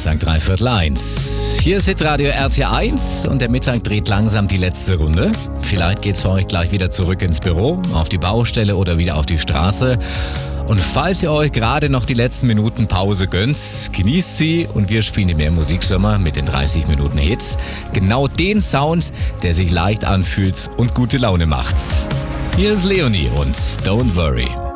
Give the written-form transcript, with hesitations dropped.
Dienstag 1:15. Hier ist Hitradio RT1 und der Mittag dreht langsam die letzte Runde. Vielleicht geht's für euch gleich wieder zurück ins Büro, auf die Baustelle oder wieder auf die Straße. Und falls ihr euch gerade noch die letzten Minuten Pause gönnt, genießt sie und wir spielen die Mehr Musiksommer mit den 30 Minuten Hits. Genau den Sound, der sich leicht anfühlt und gute Laune macht. Hier ist Leonie und Don't Worry.